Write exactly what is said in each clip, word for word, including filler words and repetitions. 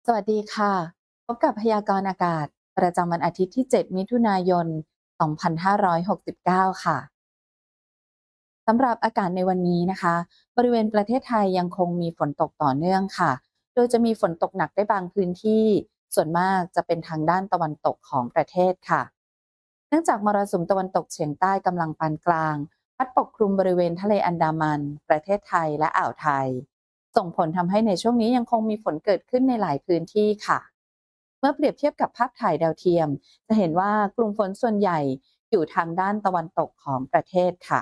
สวัสดีค่ะพบกับพยากรณ์อากาศประจำวันอาทิตย์ที่ เจ็ด มิถุนายน สองพันห้าร้อยหกสิบเก้า ค่ะสำหรับอากาศในวันนี้นะคะบริเวณประเทศไทยยังคงมีฝนตกต่อเนื่องค่ะโดยจะมีฝนตกหนักได้บางพื้นที่ส่วนมากจะเป็นทางด้านตะวันตกของประเทศค่ะเนื่องจากมรสุมตะวันตกเฉียงใต้กำลังปานกลางพัดปกคลุมบริเวณทะเลอันดามันประเทศไทยและอ่าวไทยส่งผลทำให้ในช่วงนี้ยังคงมีฝนเกิดขึ้นในหลายพื้นที่ค่ะ เมื่อเปรียบเทียบกับภาพถ่ายดาวเทียมจะเห็นว่ากลุ่มฝนส่วนใหญ่อยู่ทางด้านตะวันตกของประเทศค่ะ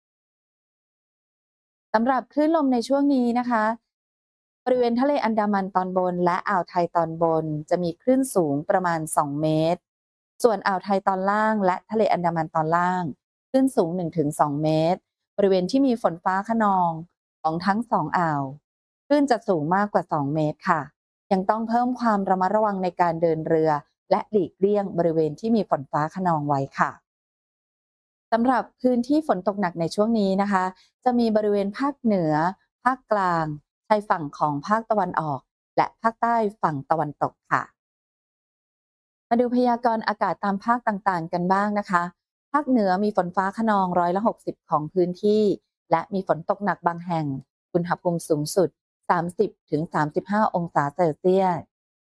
สำหรับคลื่นลมในช่วงนี้นะคะบริเวณทะเลอันดามันตอนบนและอ่าวไทยตอนบนจะมีคลื่นสูงประมาณสองเมตรส่วนอ่าวไทยตอนล่างและทะเลอันดามันตอนล่างคลื่นสูงหนึ่งถึงสองเมตรบริเวณที่มีฝนฟ้าคะนองของทั้งสองอ่าวคลื่นจะสูงมากกว่าสองเมตรค่ะ ยังต้องเพิ่มความระมัดระวังในการเดินเรือและหลีกเลี่ยงบริเวณที่มีฝนฟ้าคะนองไว้ค่ะสำหรับพื้นที่ฝนตกหนักในช่วงนี้นะคะจะมีบริเวณภาคเหนือภาคกลางชายฝั่งของภาคตะวันออกและภาคใต้ฝั่งตะวันตกค่ะมาดูพยากรณ์อากาศตามภาคต่างๆกันบ้างนะคะภาคเหนือมีฝนฟ้าคะนองร้อยละหกสิบของพื้นที่และมีฝนตกหนักบางแห่งอุณหภูมิสูงสุดสามสิบถึงสามสิบห้าองศาเซลเซียส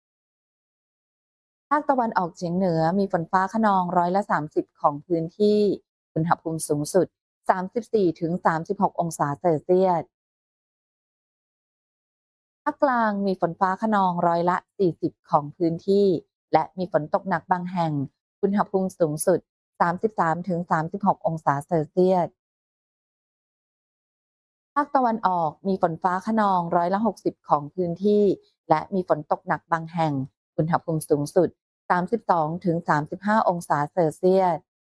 ภาคตะวันออกเฉียงเหนือมีฝนฟ้าคะนองร้อยละสามสิบของพื้นที่อุณหภูมิสูงสุดสามสิบสี่ถึงสามสิบหกองศาเซลเซียสภาคกลางมีฝนฟ้าคะนองร้อยละสี่สิบของพื้นที่และมีฝนตกหนักบางแห่งอุณหภูมิสูงสุดสามสิบสามถึงสามสิบหกองศาเซลเซียสภาคตะวันออกมีฝนฟ้าคะนองร้อยละหกสิบของพื้นที่และมีฝนตกหนักบางแห่งอุณหภูมิสูงสุดสามสิบสองถึงสามสิบห้าองศาเซลเซียส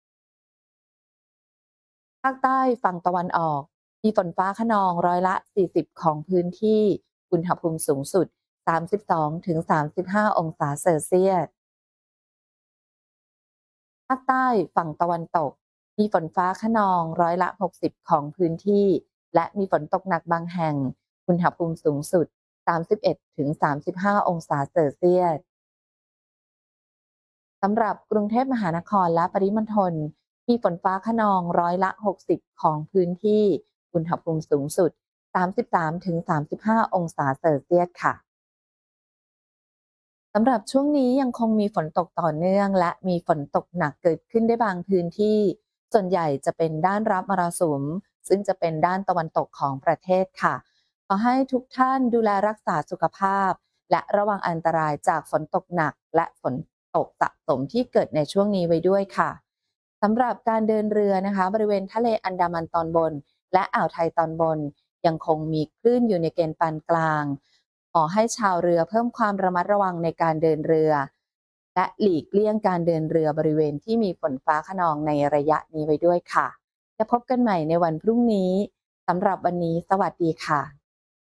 ภาคใต้ฝั่งตะวันออกมีฝนฟ้าคะนองร้อยละสี่สิบของพื้นที่อุณหภูมิสูงสุดสามสิบสองถึงสามสิบห้าองศาเซลเซียสภาคใต้ฝั่งตะวันตกมีฝนฟ้าคะนองร้อยละหกสิบของพื้นที่และมีฝนตกหนักบางแห่งอุณหภูมิสูงสุดสามสิบเอ็ดถึงสามสิบห้าองศาเซลเซียส สำหรับกรุงเทพมหานครและปริมณฑลมีฝนฟ้าคะนองร้อยละหกสิบของพื้นที่อุณหภูมิสูงสุดสามสิบสามถึงสามสิบห้าองศาเซลเซียสค่ะสำหรับช่วงนี้ยังคงมีฝนตกต่อเนื่องและมีฝนตกหนักเกิดขึ้นได้บางพื้นที่ส่วนใหญ่จะเป็นด้านรับมรสุมซึ่งจะเป็นด้านตะวันตกของประเทศค่ะขอให้ทุกท่านดูแลรักษาสุขภาพและระวังอันตรายจากฝนตกหนักและฝนตกสะสมที่เกิดในช่วงนี้ไว้ด้วยค่ะ สำหรับการเดินเรือนะคะบริเวณทะเลอันดามันตอนบนและอ่าวไทยตอนบนยังคงมีคลื่นอยู่ในเกณฑ์ปานกลางขอให้ชาวเรือเพิ่มความระมัดระวังในการเดินเรือและหลีกเลี่ยงการเดินเรือบริเวณที่มีฝนฟ้าคะนองในระยะนี้ไว้ด้วยค่ะจะพบกันใหม่ในวันพรุ่งนี้สำหรับวันนี้สวัสดีค่ะ